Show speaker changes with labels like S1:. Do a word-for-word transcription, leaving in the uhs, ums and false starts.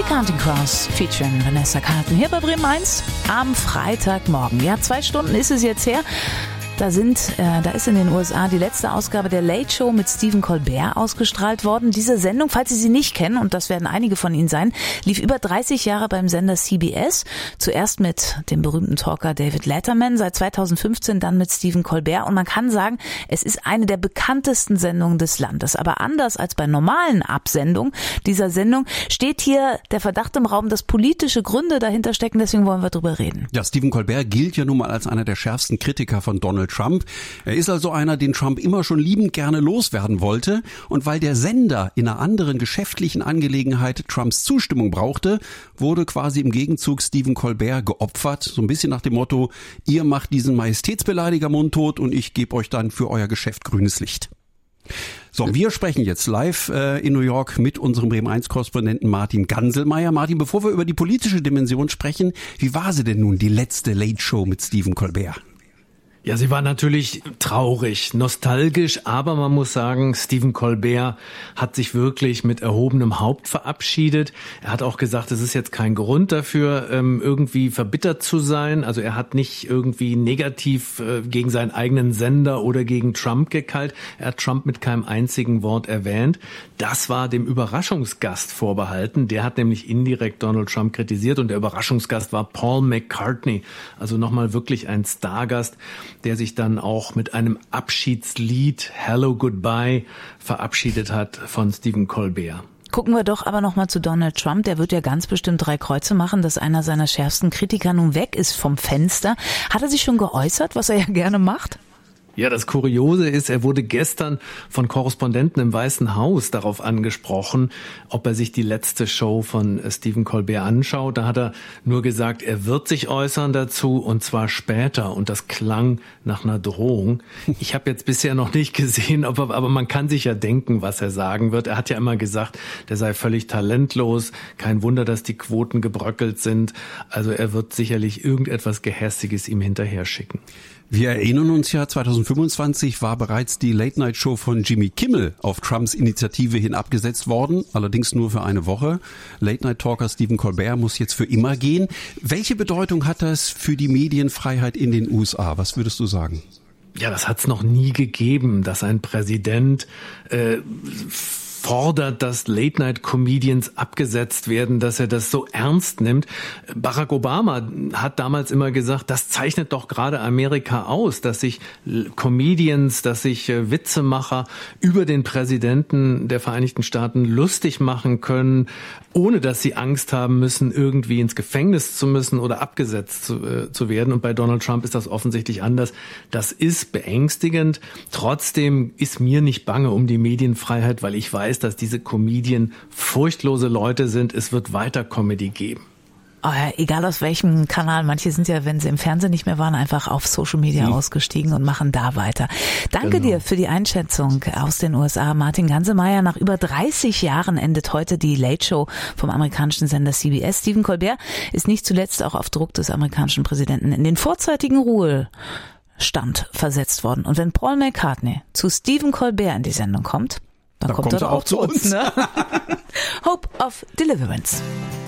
S1: Die Counting Crows featuren Vanessa Carlton hier bei Bremen eins am Freitagmorgen. Ja, zwei Stunden ist es jetzt her. Da sind, äh, da ist in den U S A die letzte Ausgabe der Late Show mit Stephen Colbert ausgestrahlt worden. Diese Sendung, falls Sie sie nicht kennen, und das werden einige von Ihnen sein, lief über dreißig Jahre beim Sender C B S. Zuerst mit dem berühmten Talker David Letterman, seit zweitausendfünfzehn dann mit Stephen Colbert. Und man kann sagen, es ist eine der bekanntesten Sendungen des Landes. Aber anders als bei normalen Absendungen dieser Sendung steht hier der Verdacht im Raum, dass politische Gründe dahinter stecken. Deswegen wollen wir drüber reden.
S2: Ja, Stephen Colbert gilt ja nun mal als einer der schärfsten Kritiker von Donald Trump. Er ist also einer, den Trump immer schon liebend gerne loswerden wollte. Und weil der Sender in einer anderen geschäftlichen Angelegenheit Trumps Zustimmung brauchte, wurde quasi im Gegenzug Stephen Colbert geopfert. So ein bisschen nach dem Motto, ihr macht diesen Majestätsbeleidiger mundtot und ich gebe euch dann für euer Geschäft grünes Licht. So, wir sprechen jetzt live äh, in New York mit unserem Bremen eins Korrespondenten Martin Ganselmeier. Martin, bevor wir über die politische Dimension sprechen, wie war sie denn nun, die letzte Late Show mit Stephen Colbert?
S3: Ja, sie war natürlich traurig, nostalgisch, aber man muss sagen, Stephen Colbert hat sich wirklich mit erhobenem Haupt verabschiedet. Er hat auch gesagt, es ist jetzt kein Grund dafür, irgendwie verbittert zu sein. Also er hat nicht irgendwie negativ gegen seinen eigenen Sender oder gegen Trump gekeilt. Er hat Trump mit keinem einzigen Wort erwähnt. Das war dem Überraschungsgast vorbehalten. Der hat nämlich indirekt Donald Trump kritisiert und der Überraschungsgast war Paul McCartney. Also nochmal wirklich ein Stargast, der sich dann auch mit einem Abschiedslied Hello Goodbye verabschiedet hat von Stephen Colbert.
S1: Gucken wir doch aber nochmal zu Donald Trump. Der wird ja ganz bestimmt drei Kreuze machen, dass einer seiner schärfsten Kritiker nun weg ist vom Fenster. Hat er sich schon geäußert, was er ja gerne macht?
S3: Ja, das Kuriose ist, er wurde gestern von Korrespondenten im Weißen Haus darauf angesprochen, ob er sich die letzte Show von Stephen Colbert anschaut. Da hat er nur gesagt, er wird sich äußern dazu und zwar später. Und das klang nach einer Drohung. Ich habe jetzt bisher noch nicht gesehen, ob er, aber man kann sich ja denken, was er sagen wird. Er hat ja immer gesagt, der sei völlig talentlos. Kein Wunder, dass die Quoten gebröckelt sind. Also er wird sicherlich irgendetwas Gehässiges ihm hinterher schicken.
S2: Wir erinnern uns ja, zweitausendfünfundzwanzig war bereits die Late-Night-Show von Jimmy Kimmel auf Trumps Initiative hin abgesetzt worden, allerdings nur für eine Woche. Late-Night-Talker Stephen Colbert muss jetzt für immer gehen. Welche Bedeutung hat das für die Medienfreiheit in den U S A? Was würdest du sagen?
S3: Ja, das hat's noch nie gegeben, dass ein Präsident äh, fordert, dass Late-Night-Comedians abgesetzt werden, dass er das so ernst nimmt. Barack Obama hat damals immer gesagt, das zeichnet doch gerade Amerika aus, dass sich Comedians, dass sich Witzemacher über den Präsidenten der Vereinigten Staaten lustig machen können, ohne dass sie Angst haben müssen, irgendwie ins Gefängnis zu müssen oder abgesetzt zu, äh, zu werden. Und bei Donald Trump ist das offensichtlich anders. Das ist beängstigend. Trotzdem ist mir nicht bange um die Medienfreiheit, weil ich weiß, dass diese Comedien furchtlose Leute sind. Es wird weiter Comedy geben.
S1: Oh ja, egal aus welchem Kanal. Manche sind ja, wenn sie im Fernsehen nicht mehr waren, einfach auf Social Media mhm. ausgestiegen und machen da weiter. Danke genau. dir für die Einschätzung aus den U S A. Martin Ganselmeier, nach über dreißig Jahren endet heute die Late Show vom amerikanischen Sender C B S. Stephen Colbert ist nicht zuletzt auch auf Druck des amerikanischen Präsidenten in den vorzeitigen Ruhestand versetzt worden. Und wenn Paul McCartney zu Stephen Colbert in die Sendung kommt, dann, dann kommt, kommt er auch zu uns. uns. Ne? Hope of Deliverance.